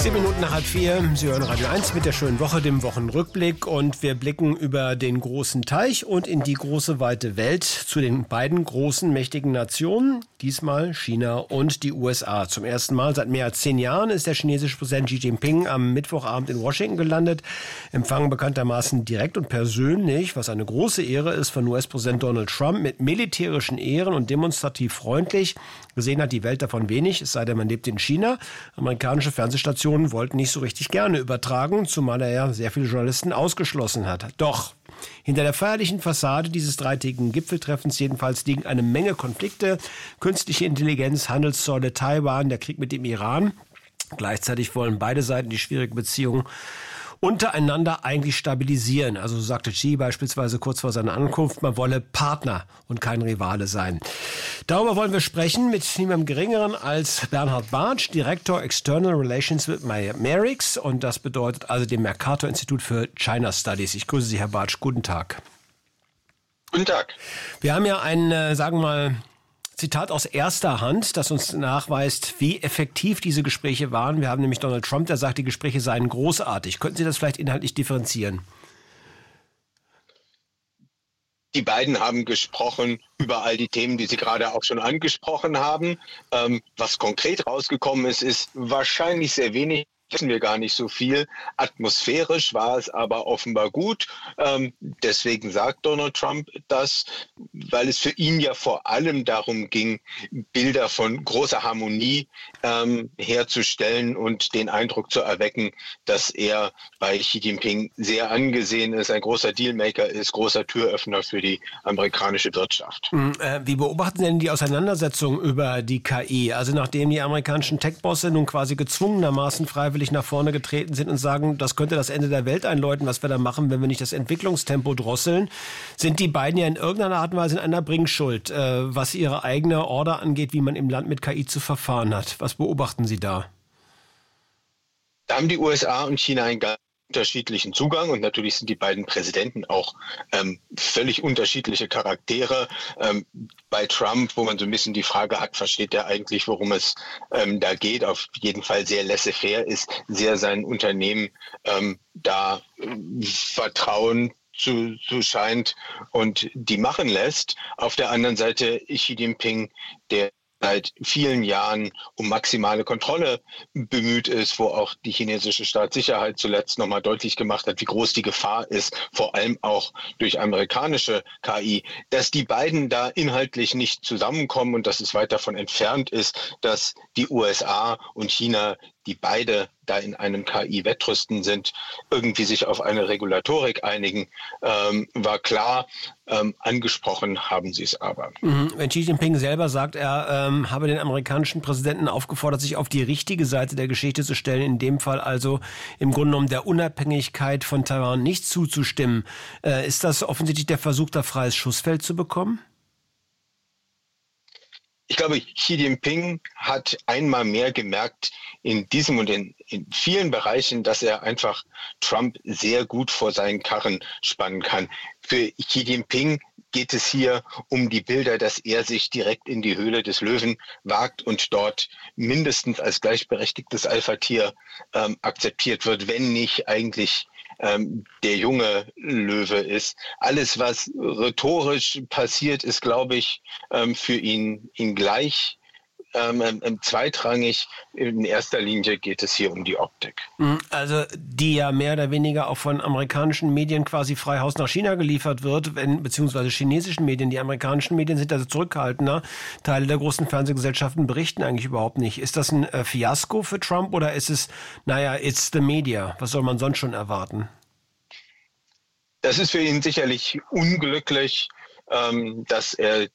7 Minuten nach 3:30. Sie hören Radio 1 mit der schönen Woche, dem Wochenrückblick. Und wir blicken über den großen Teich und in die große, weite Welt zu den beiden großen, mächtigen Nationen. Diesmal China und die USA. Zum ersten Mal seit mehr als 10 Jahren ist der chinesische Präsident Xi Jinping am Mittwochabend in Washington gelandet. Empfangen bekanntermaßen direkt und persönlich, was eine große Ehre ist, von US-Präsident Donald Trump mit militärischen Ehren und demonstrativ freundlich. Gesehen hat die Welt davon wenig, es sei denn, man lebt in China. Amerikanische Fernsehstationen wollten nicht so richtig gerne übertragen, zumal er ja sehr viele Journalisten ausgeschlossen hat. Doch hinter der feierlichen Fassade dieses dreitägigen Gipfeltreffens jedenfalls liegen eine Menge Konflikte. Künstliche Intelligenz, Handelszölle, Taiwan, der Krieg mit dem Iran. Gleichzeitig wollen beide Seiten die schwierige Beziehung untereinander eigentlich stabilisieren. Also sagte Xi beispielsweise kurz vor seiner Ankunft, man wolle Partner und kein Rivale sein. Darüber wollen wir sprechen mit niemandem Geringeren als Bernhard Bartsch, Direktor External Relations mit Merix. Und das bedeutet also dem Mercator-Institut für China Studies. Ich grüße Sie, Herr Bartsch. Guten Tag. Guten Tag. Wir haben ja ein, sagen wir mal, Zitat aus erster Hand, das uns nachweist, wie effektiv diese Gespräche waren. Wir haben nämlich Donald Trump, der sagt, die Gespräche seien großartig. Könnten Sie das vielleicht inhaltlich differenzieren? Die beiden haben gesprochen über all die Themen, die Sie gerade auch schon angesprochen haben. Was konkret rausgekommen ist, ist wahrscheinlich sehr wenig. Wissen wir gar nicht so viel. Atmosphärisch war es aber offenbar gut. Deswegen sagt Donald Trump das, weil es für ihn ja vor allem darum ging, Bilder von großer Harmonie herzustellen und den Eindruck zu erwecken, dass er bei Xi Jinping sehr angesehen ist, ein großer Dealmaker ist, großer Türöffner für die amerikanische Wirtschaft. Wie beobachten Sie denn die Auseinandersetzung über die KI? Also nachdem die amerikanischen Tech-Bosse nun quasi gezwungenermaßen freiwillig nach vorne getreten sind und sagen, das könnte das Ende der Welt einläuten, was wir da machen, wenn wir nicht das Entwicklungstempo drosseln, sind die beiden ja in irgendeiner Art und Weise in einer Bringschuld, was ihre eigene Order angeht, wie man im Land mit KI zu verfahren hat. Was beobachten Sie da? Da haben die USA und China einen ganz unterschiedlichen Zugang und natürlich sind die beiden Präsidenten auch völlig unterschiedliche Charaktere. Bei Trump, wo man so ein bisschen die Frage hat, versteht er eigentlich, worum es da geht, auf jeden Fall sehr laissez-faire ist, sehr sein Unternehmen da Vertrauen zu scheint und die machen lässt. Auf der anderen Seite Xi Jinping, der seit vielen Jahren um maximale Kontrolle bemüht ist, wo auch die chinesische Staatssicherheit zuletzt nochmal deutlich gemacht hat, wie groß die Gefahr ist, vor allem auch durch amerikanische KI, dass die beiden da inhaltlich nicht zusammenkommen und dass es weit davon entfernt ist, dass die USA und China, die beide da in einem KI-Wettrüsten sind, irgendwie sich auf eine Regulatorik einigen, war klar. Angesprochen haben sie es aber. Wenn Xi Jinping selber sagt, er habe den amerikanischen Präsidenten aufgefordert, sich auf die richtige Seite der Geschichte zu stellen, in dem Fall also im Grunde genommen der Unabhängigkeit von Taiwan nicht zuzustimmen, ist das offensichtlich der Versuch, da freies Schussfeld zu bekommen? Ich glaube, Xi Jinping hat einmal mehr gemerkt in diesem und in vielen Bereichen, dass er einfach Trump sehr gut vor seinen Karren spannen kann. Für Xi Jinping geht es hier um die Bilder, dass er sich direkt in die Höhle des Löwen wagt und dort mindestens als gleichberechtigtes Alpha-Tier akzeptiert wird, wenn nicht eigentlich der junge Löwe ist. Alles, was rhetorisch passiert, ist, glaube ich, für ihn gleich zweitrangig. In erster Linie geht es hier um die Optik. Also die ja mehr oder weniger auch von amerikanischen Medien quasi frei Haus nach China geliefert wird, beziehungsweise chinesischen Medien. Die amerikanischen Medien sind also zurückhaltender. Teile der großen Fernsehgesellschaften berichten eigentlich überhaupt nicht. Ist das ein Fiasko für Trump oder ist es, it's the media? Was soll man sonst schon erwarten? Das ist für ihn sicherlich unglücklich, dass er